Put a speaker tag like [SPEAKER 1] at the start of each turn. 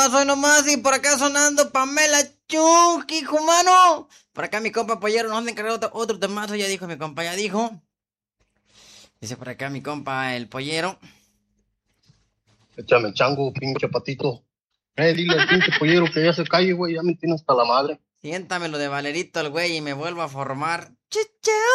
[SPEAKER 1] Soy nomás y por acá sonando Pamela Chunky, hijo mano. Por acá mi compa Pollero nos han encargado otro temazo, ya dijo mi compa, ya dijo. Dice por acá mi compa el Pollero.
[SPEAKER 2] Échame chango, pinche patito. Dile al pinche pollero que ya se calle, güey, ya me tiene hasta la madre.
[SPEAKER 1] Siéntamelo de Valerito el güey y me vuelvo a formar. Chicha.